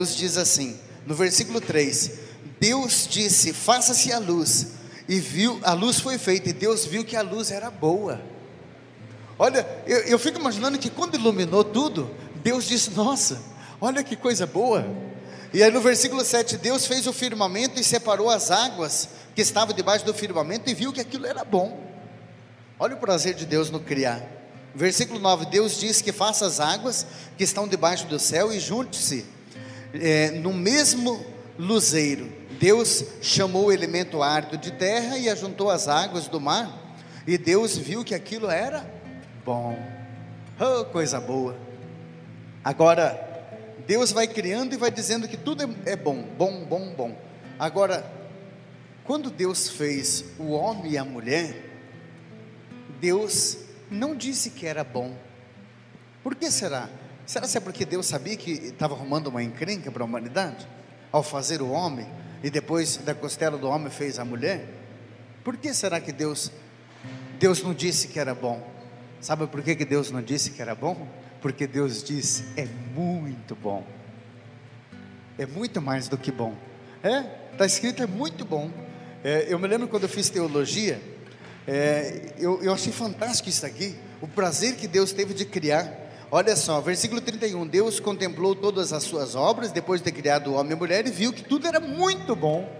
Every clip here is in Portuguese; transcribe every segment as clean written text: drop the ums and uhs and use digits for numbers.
Deus diz assim, no versículo 3, Deus disse, faça-se a luz, e viu, a luz foi feita, e Deus viu que a luz era boa. Olha, eu fico imaginando que quando iluminou tudo, Deus disse, nossa, olha que coisa boa. E aí no versículo 7, Deus fez o firmamento e separou as águas que estavam debaixo do firmamento, e viu que aquilo era bom. Olha o prazer de Deus no criar. Versículo 9, Deus diz que faça as águas que estão debaixo do céu e junte-se no mesmo luzeiro. Deus chamou o elemento árido de terra e ajuntou as águas do mar, e Deus viu que aquilo era bom. Oh, coisa boa. Agora, Deus vai criando e vai dizendo que tudo é bom, bom, bom, bom. Agora, quando Deus fez o homem e a mulher, Deus não disse que era bom. Por que será? Será que é porque Deus sabia que estava arrumando uma encrenca para a humanidade? Ao fazer o homem, e depois da costela do homem fez a mulher? Por que será que Deus não disse que era bom? Sabe por que Deus não disse que era bom? Porque Deus disse, é muito bom. É muito mais do que bom. Está escrito, é muito bom. Eu me lembro quando eu fiz teologia, eu achei fantástico isso aqui, o prazer que Deus teve de criar. Olha só, versículo 31, Deus contemplou todas as suas obras, depois de ter criado o homem e a mulher, e viu que tudo era muito bom.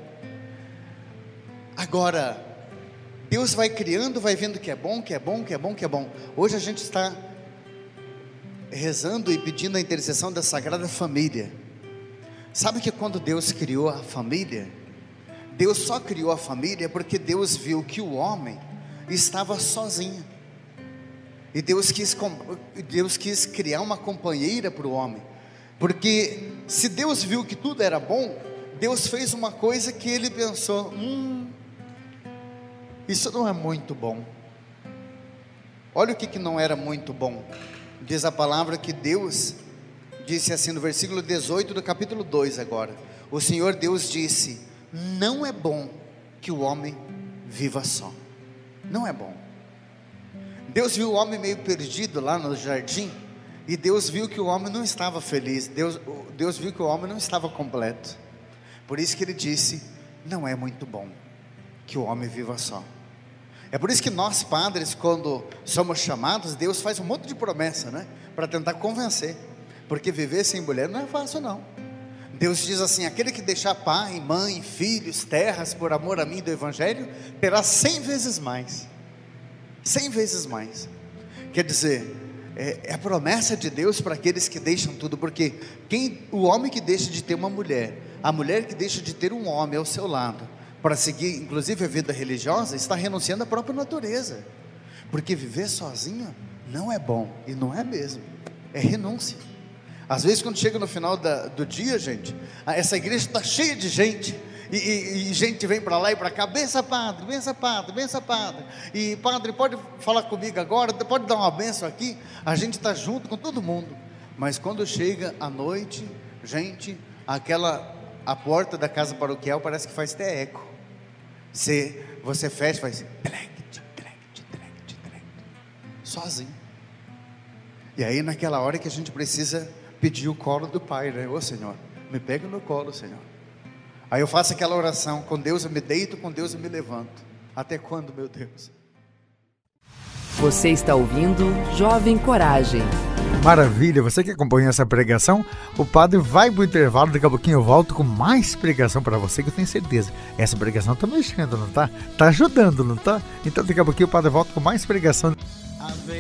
Agora, Deus vai criando, vai vendo que é bom, que é bom, que é bom, que é bom. Hoje a gente está rezando e pedindo a intercessão da Sagrada Família. Sabe que quando Deus criou a família, Deus só criou a família porque Deus viu que o homem estava sozinho, e Deus quis criar uma companheira para o homem, porque se Deus viu que tudo era bom, Deus fez uma coisa que ele pensou, isso não é muito bom. Olha o que não era muito bom. Diz a palavra que Deus disse assim no versículo 18 do capítulo 2 agora, o Senhor Deus disse, não é bom que o homem viva só. Não é bom. Deus viu o homem meio perdido lá no jardim, e Deus viu que o homem não estava feliz, Deus viu que o homem não estava completo. Por isso que ele disse, não é muito bom que o homem viva só. É por isso que nós padres, quando somos chamados, Deus faz um monte de promessa, né? Para tentar convencer, porque viver sem mulher não é fácil não. Deus diz assim, aquele que deixar pai, mãe, filhos, terras, por amor a mim e do Evangelho, terá 100 vezes mais. 100 vezes mais. Quer dizer, é a promessa de Deus para aqueles que deixam tudo, porque o homem que deixa de ter uma mulher, a mulher que deixa de ter um homem ao seu lado, para seguir inclusive a vida religiosa, está renunciando à própria natureza, porque viver sozinho não é bom, e não é mesmo, é renúncia. Às vezes quando chega no final do dia, gente, essa igreja está cheia de gente, e gente vem para lá e para cá, benção padre, benção padre, benção padre, e padre pode falar comigo agora, pode dar uma benção aqui, a gente está junto com todo mundo, mas quando chega a noite, gente, a porta da casa paroquial parece que faz até eco, você fecha, faz sozinho, e aí naquela hora que a gente precisa pedir o colo do Pai, né? Ô Senhor, me pega no colo, Senhor. Aí eu faço aquela oração, com Deus eu me deito, com Deus eu me levanto. Até quando, meu Deus? Você está ouvindo Jovem Coragem. Maravilha, você que acompanha essa pregação, o padre vai para o intervalo, daqui a pouquinho eu volto com mais pregação para você, que eu tenho certeza, essa pregação está mexendo, não está? Está ajudando, não está? Então daqui a pouquinho o padre volta com mais pregação.